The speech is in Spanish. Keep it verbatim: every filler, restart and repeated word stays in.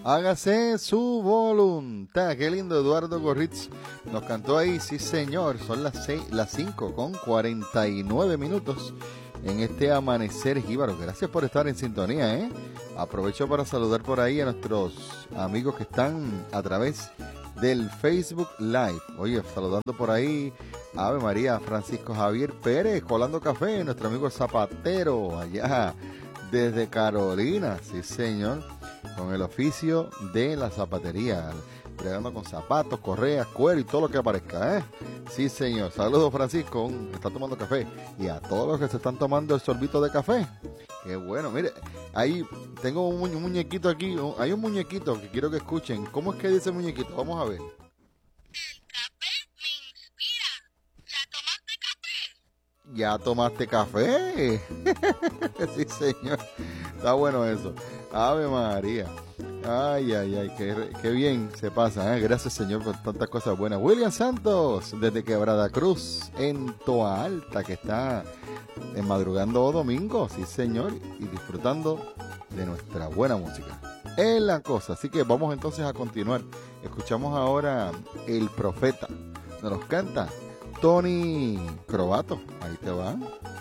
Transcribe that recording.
Hágase su voluntad. Qué lindo, Eduardo Gorritz nos cantó ahí, sí señor. Son las seis, las cinco con cuarenta y nueve minutos en este amanecer jíbaro. Gracias por estar en sintonía, ¿eh? Aprovecho para saludar por ahí a nuestros amigos que están a través del Facebook Live. Oye, saludando por ahí a Ave María, Francisco Javier Pérez, Colando Café, nuestro amigo Zapatero, allá desde Carolina, sí señor, con el oficio de la zapatería, bregando con zapatos, correas, cuero y todo lo que aparezca, ¿eh? Sí señor, saludos Francisco, está tomando café, y a todos los que se están tomando el sorbito de café. Qué bueno, mire, ahí tengo un, mu- un muñequito aquí, un- hay un muñequito que quiero que escuchen. ¿Cómo es que dice el muñequito? Vamos a ver. ¿Ya tomaste café? Sí, señor. Está bueno eso. Ave María. Ay, ay, ay, qué, qué bien se pasa, ¿eh? Gracias, Señor, por tantas cosas buenas. William Santos, desde Quebrada Cruz, en Toa Alta, que está en madrugando domingo, sí, Señor, y disfrutando de nuestra buena música. Es la cosa. Así que vamos entonces a continuar. Escuchamos ahora El Profeta. Nos canta Tony Croato. Ahí te va.